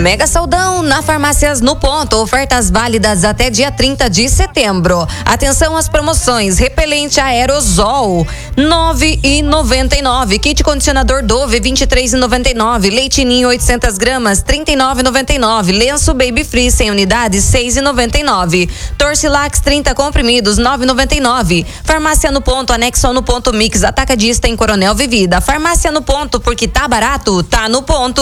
Mega Saldão na Farmácias no Ponto. Ofertas válidas até dia 30 de setembro. Atenção às promoções. Repelente aerosol, R$ 9,99. Kit condicionador Dove, R$ 23,99. Leite Ninho 800 gramas, R$ 39,99. Lenço Baby Free 100 unidades, R$ 6,99. Torcilax 30 comprimidos, R$ 9,99. Farmácia no Ponto, anexo no Ponto Mix, atacadista em Coronel Vivida. Farmácia no Ponto, porque tá barato, tá no ponto.